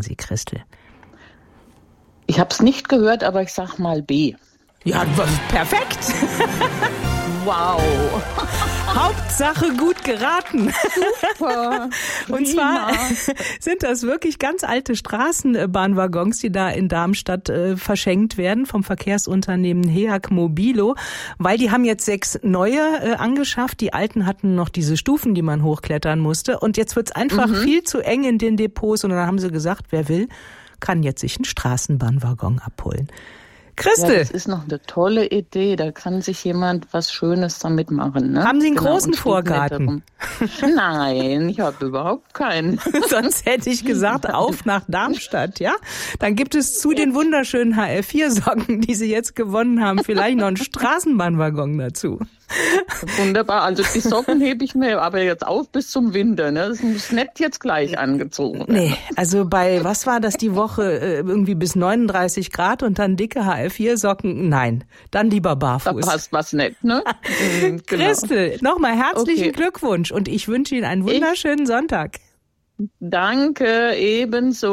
Sie, Christel? Ich habe es nicht gehört, aber ich sag mal B. Ja, perfekt. Wow. Hauptsache gut geraten. Super. Und zwar sind das wirklich ganz alte Straßenbahnwaggons, die da in Darmstadt verschenkt werden vom Verkehrsunternehmen HEAG Mobilo, weil die haben jetzt 6 neue angeschafft. Die alten hatten noch diese Stufen, die man hochklettern musste. Und jetzt wird's einfach viel zu eng in den Depots. Und dann haben sie gesagt, wer will, kann jetzt sich einen Straßenbahnwaggon abholen. Christel. Ja, das ist noch eine tolle Idee. Da kann sich jemand was Schönes damit machen. Ne? Haben Sie einen großen Vorgarten? Nein, ich habe überhaupt keinen. Sonst hätte ich gesagt, auf nach Darmstadt, ja? Dann gibt es zu den wunderschönen HR4-Socken, die Sie jetzt gewonnen haben, vielleicht noch einen Straßenbahnwaggon dazu. Wunderbar, also die Socken hebe ich mir aber jetzt auf bis zum Winter. Ne? Das muss nicht jetzt gleich angezogen werden. Nee, also was war das die Woche, irgendwie bis 39 Grad und dann dicke HR4-Socken? Nein, dann lieber barfuß. Da passt was nicht, ne? Genau. Christel, nochmal herzlichen Glückwunsch und ich wünsche Ihnen einen wunderschönen Sonntag. Danke, ebenso.